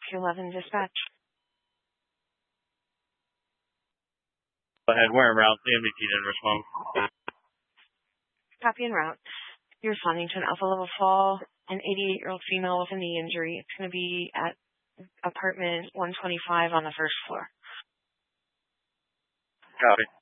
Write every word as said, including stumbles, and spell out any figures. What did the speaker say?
Rescue eleven dispatch. Go ahead, we're en route. The M D T didn't respond. Copy en route. You're responding to an alpha level fall, an eighty-eight-year-old female with a knee injury. It's going to be at apartment one twenty-five on the first floor. Copy.